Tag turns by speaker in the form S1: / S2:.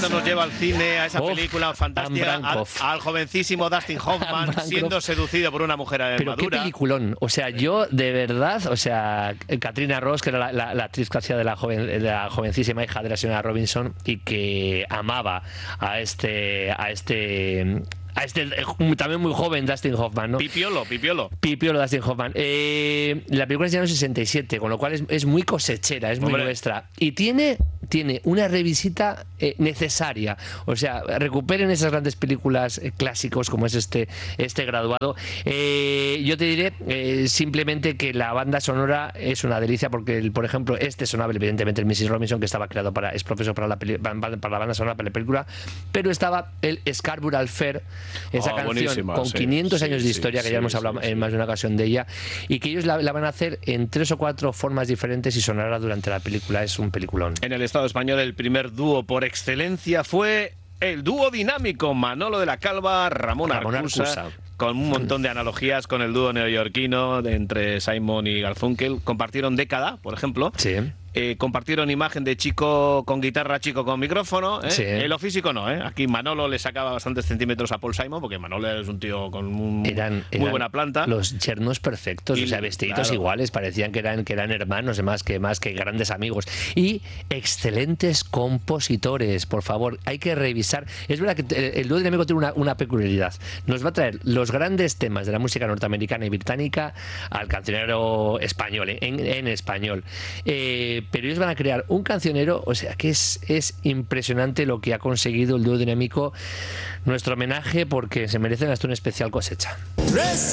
S1: esto nos lleva al cine, a esa película fantástica, al jovencísimo Dustin Hoffman siendo seducido por una mujer
S2: pero
S1: madura.
S2: Qué peliculón. O sea, yo de verdad, o sea, Katrina Ross, que era la actriz que hacía de la jovencísima hija de la señora Robinson y que amaba a este también muy joven Dustin Hoffman, ¿no?
S1: Pipiolo
S2: Dustin Hoffman. La película es de los 67, con lo cual es muy cosechera, es muy nuestra. Y tiene una revisita necesaria. O sea, recuperen esas grandes películas clásicos como es este Graduado. Yo te diré simplemente que la banda sonora es una delicia porque, por ejemplo, sonaba evidentemente el Mrs. Robinson, que estaba creado es profesor para la banda sonora para la película, pero estaba el Scarborough Fair, esa canción con 500 años de historia, que ya hemos hablado en más de una ocasión de ella, y que ellos la van a hacer en 3 o 4 formas diferentes y sonará durante la película. Es un peliculón.
S1: En el Estado español, el primer dúo por excelencia fue el dúo dinámico Manolo de la Calva, Ramón Arcusa, con un montón de analogías con el dúo neoyorquino entre Simon y Garfunkel. Compartieron década, por ejemplo.
S2: Sí.
S1: Compartieron imagen de chico con guitarra, chico con micrófono.
S2: Sí.
S1: En lo físico no. Aquí Manolo le sacaba bastantes centímetros a Paul Simon, porque Manolo es un tío con muy buena planta.
S2: Los yernos perfectos, o sea, vestiditos iguales, parecían que eran hermanos, más que grandes amigos. Y excelentes compositores, por favor, hay que revisar. Es verdad que el dúo dinámico tiene una peculiaridad. Nos va a traer los grandes temas de la música norteamericana y británica al cancionero español, en español. Pero ellos van a crear un cancionero, o sea, que es impresionante lo que ha conseguido el dúo dinámico. Nuestro homenaje, porque se merecen hasta una especial cosecha.